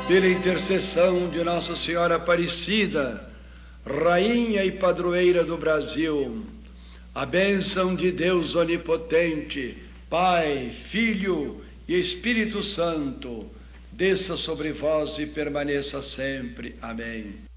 pela intercessão de Nossa Senhora Aparecida, Rainha e Padroeira do Brasil, a bênção de Deus Onipotente, Pai, Filho e Espírito Santo, desça sobre vós e permaneça sempre. Amém.